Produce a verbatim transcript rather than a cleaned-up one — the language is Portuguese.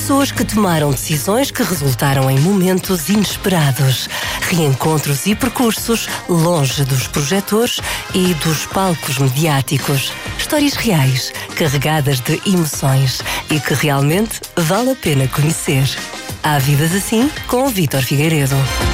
Pessoas que tomaram decisões que resultaram em momentos inesperados. Reencontros e percursos longe dos projetores e dos palcos mediáticos. Histórias reais, carregadas de emoções e que realmente vale a pena conhecer. Há vidas assim com Vítor Figueiredo.